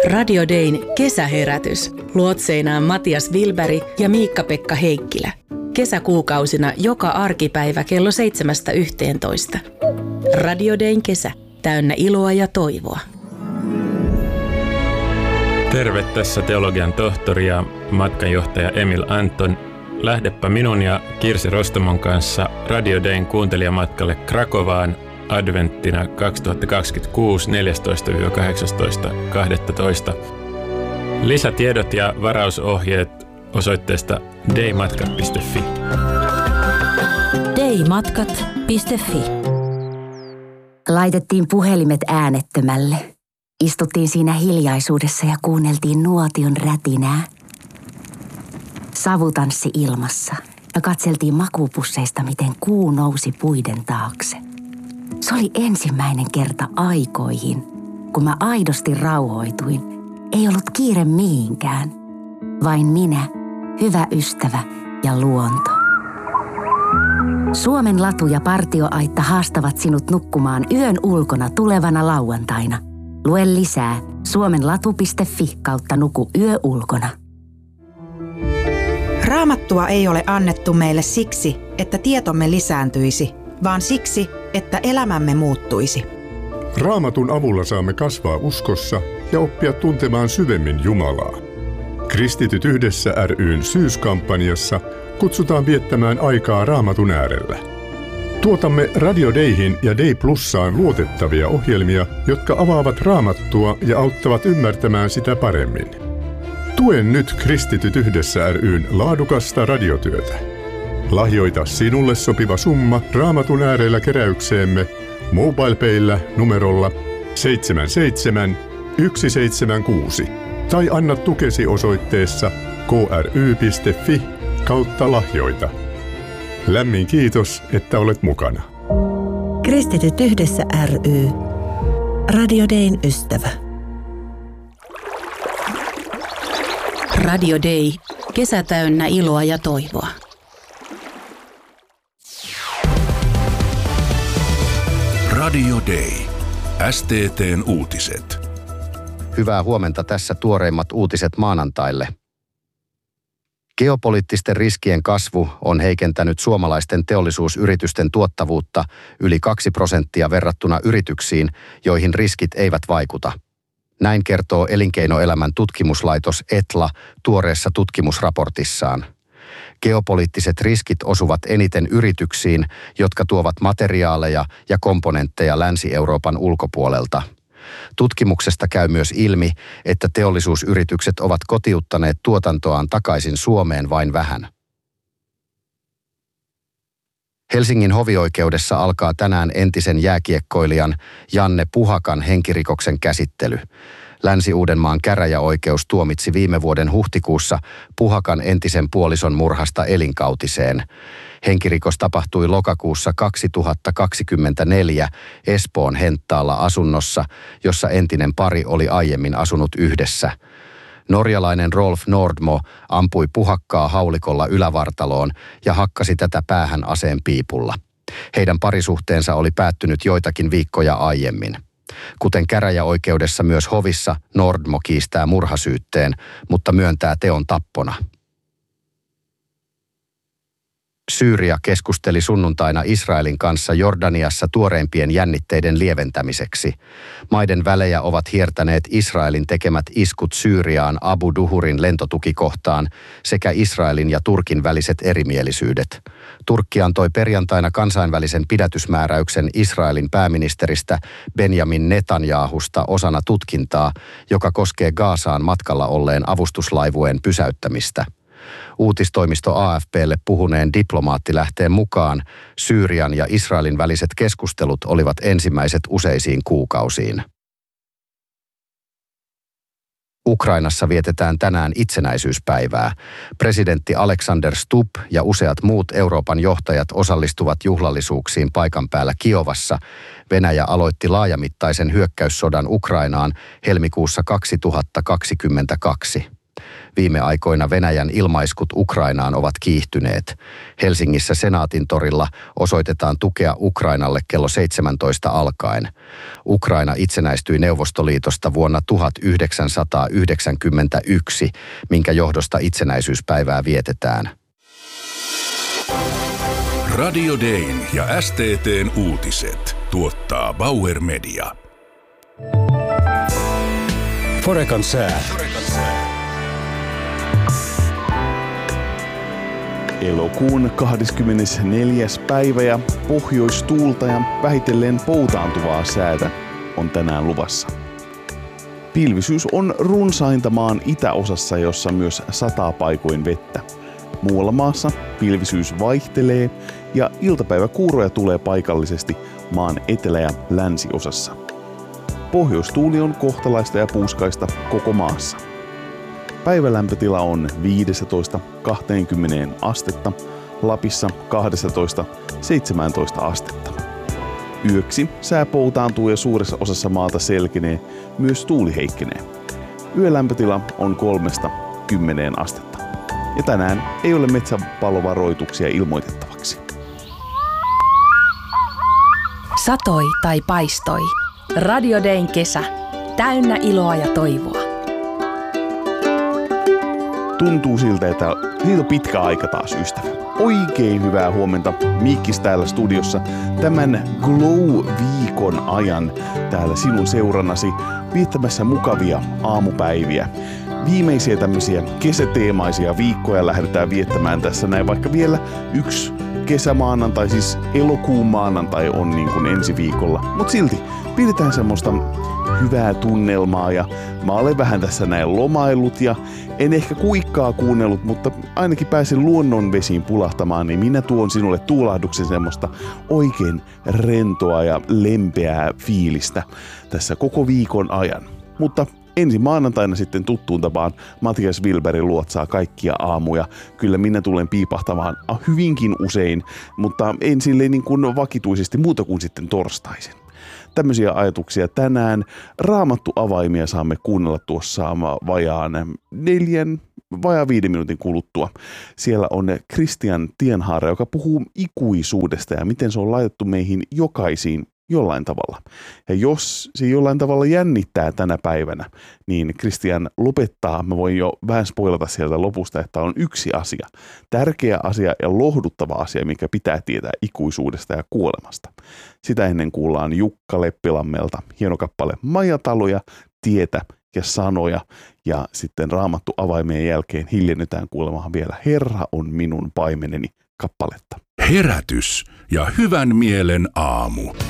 Radio Dayn kesäherätys. Luotseinaan Matias Wilberg ja Miikka-Pekka Heikkilä. Kesäkuukausina joka arkipäivä kello 7:11. Radio Dayn kesä. Täynnä iloa ja toivoa. Terve, tässä teologian tohtori ja matkanjohtaja Emil Anton. Lähdepä minun ja Kirsi Rostamon kanssa Radio Dayn kuuntelijamatkalle Krakovaan adventtina 2026 14-18.12. Lisätiedot ja varausohjeet osoitteesta daymatkat.fi. daymatkat.fi. Laitettiin puhelimet äänettömälle. Istuttiin siinä hiljaisuudessa ja kuunneltiin nuotion rätinää. Savu tanssi ilmassa ja katseltiin makupusseista, miten kuu nousi puiden taakse. Se oli ensimmäinen kerta aikoihin, kun mä aidosti rauhoituin. Ei ollut kiire mihinkään. Vain minä, hyvä ystävä ja luonto. Suomen latu ja partioaitta haastavat sinut nukkumaan yön ulkona tulevana lauantaina. Lue lisää suomenlatu.fi/nuku yö ulkona. Raamattua ei ole annettu meille siksi, että tietomme lisääntyisi, vaan siksi, että elämämme muuttuisi. Raamatun avulla saamme kasvaa uskossa ja oppia tuntemaan syvemmin Jumalaa. Kristityt yhdessä ry:n syyskampanjassa kutsutaan viettämään aikaa Raamatun äärellä. Tuotamme Radio Dayhin ja Day Plussaan luotettavia ohjelmia, jotka avaavat Raamattua ja auttavat ymmärtämään sitä paremmin. Tuen nyt Kristityt yhdessä ry:n laadukasta radiotyötä. Lahjoita sinulle sopiva summa Raamatun äärellä keräykseemme MobilePayllä numerolla 77176 tai anna tukesi osoitteessa kry.fi/lahjoita. Lämmin kiitos, että olet mukana. Kristityt yhdessä ry. Radio Dayn ystävä. Radio Day. Kesä täynnä iloa ja toivoa. Radio Day. STT:n uutiset. Hyvää huomenta, tässä tuoreimmat uutiset maanantaille. Geopoliittisten riskien kasvu on heikentänyt suomalaisten teollisuusyritysten tuottavuutta yli 2% verrattuna yrityksiin, joihin riskit eivät vaikuta. Näin kertoo Elinkeinoelämän tutkimuslaitos ETLA tuoreessa tutkimusraportissaan. Geopoliittiset riskit osuvat eniten yrityksiin, jotka tuovat materiaaleja ja komponentteja Länsi-Euroopan ulkopuolelta. Tutkimuksesta käy myös ilmi, että teollisuusyritykset ovat kotiuttaneet tuotantoaan takaisin Suomeen vain vähän. Helsingin hovioikeudessa alkaa tänään entisen jääkiekkoilijan Janne Puhakan henkirikoksen käsittely. Länsi-Uudenmaan käräjäoikeus tuomitsi viime vuoden huhtikuussa Puhakan entisen puolison murhasta elinkautiseen. Henkirikos tapahtui lokakuussa 2024 Espoon Henttaalla asunnossa, jossa entinen pari oli aiemmin asunut yhdessä. Norjalainen Rolf Nordmo ampui Puhakkaa haulikolla ylävartaloon ja hakkasi tätä päähän aseen piipulla. Heidän parisuhteensa oli päättynyt joitakin viikkoja aiemmin. Kuten käräjäoikeudessa myös hovissa, Nordmo kiistää murhasyytteen, mutta myöntää teon tappona. Syyria keskusteli sunnuntaina Israelin kanssa Jordaniassa tuoreimpien jännitteiden lieventämiseksi. Maiden välejä ovat hiertäneet Israelin tekemät iskut Syyriaan Abu Duhurin lentotukikohtaan sekä Israelin ja Turkin väliset erimielisyydet. Turkki antoi perjantaina kansainvälisen pidätysmääräyksen Israelin pääministeristä Benjamin Netanyahusta osana tutkintaa, joka koskee Gazaan matkalla olleen avustuslaivueen pysäyttämistä. Uutistoimisto AFP:lle puhuneen diplomaattilähteen mukaan Syyrian ja Israelin väliset keskustelut olivat ensimmäiset useisiin kuukausiin. Ukrainassa vietetään tänään itsenäisyyspäivää. Presidentti Alexander Stubb ja useat muut Euroopan johtajat osallistuvat juhlallisuuksiin paikan päällä Kiovassa. Venäjä aloitti laajamittaisen hyökkäyssodan Ukrainaan helmikuussa 2022. Viime aikoina Venäjän ilmaiskut Ukrainaan ovat kiihtyneet. Helsingissä Senaatin torilla osoitetaan tukea Ukrainalle kello 17 alkaen. Ukraina itsenäistyi Neuvostoliitosta vuonna 1991, minkä johdosta itsenäisyyspäivää vietetään. Radio Dayn ja STT:n uutiset tuottaa Bauer Media. Forekan sää. Elokuun 24. päivä ja pohjoistuulta ja vähitellen poutaantuvaa säätä on tänään luvassa. Pilvisyys on runsainta maan itäosassa, jossa myös sataa paikoin vettä. Muualla maassa pilvisyys vaihtelee ja iltapäiväkuuroja tulee paikallisesti maan etelä- ja länsiosassa. Pohjoistuuli on kohtalaista ja puuskaista koko maassa. Päivälämpötila on 15-20 astetta, Lapissa 12-17 astetta. Yöksi sää poutaantuu ja suuressa osassa maata selkenee, myös tuuli heikkenee. Yölämpötila on 3-10 astetta. Ja tänään ei ole metsäpalovaroituksia ilmoitettavaksi. Satoi tai paistoi. Radio Dayn kesä. Täynnä iloa ja toivoa. Tuntuu siltä, että siitä on pitkä aika taas, ystävä. Oikein hyvää huomenta. Mikkis täällä studiossa. Tämän Glow-viikon ajan täällä sinun seurannasi viettämässä mukavia aamupäiviä. Viimeisiä tämmöisiä kesäteemaisia viikkoja lähdetään viettämään tässä näin, vaikka vielä yksi kesämaanantai, siis elokuun maanantai on niin kuin ensi viikolla. Mut silti pidetään semmoista hyvää tunnelmaa ja mä olen vähän tässä näin lomaillut ja en ehkä kuikkaa kuunnellut, mutta ainakin pääsin luonnonvesiin pulahtamaan, niin minä tuon sinulle tuulahduksen semmoista oikein rentoa ja lempeää fiilistä tässä koko viikon ajan. Mutta ensi maanantaina sitten tuttuun tapaan Matias Wilberg luotsaa kaikkia aamuja. Kyllä minä tulen piipahtamaan hyvinkin usein, mutta en silleen niin kuin vakituisesti muuta kuin sitten torstaisin. Tämmöisiä ajatuksia tänään. Raamattu-avaimia saamme kuunnella tuossa vajaan 5 minuutin kuluttua. Siellä on Christian Tienhaara, joka puhuu ikuisuudesta ja miten se on laitettu meihin jokaisiin jollain tavalla. Ja jos se jollain tavalla jännittää tänä päivänä, niin Christian lopettaa, mä voin jo vähän spoilata sieltä lopusta, että on yksi asia, tärkeä asia ja lohduttava asia, mikä pitää tietää ikuisuudesta ja kuolemasta. Sitä ennen kuullaan Jukka Leppilammelta hieno kappale Majataloja, tietä ja sanoja, ja sitten Raamattu avaimien jälkeen hiljennytään kuulemaan vielä Herra on minun paimeneni kappaletta. Herätys ja hyvän mielen aamu.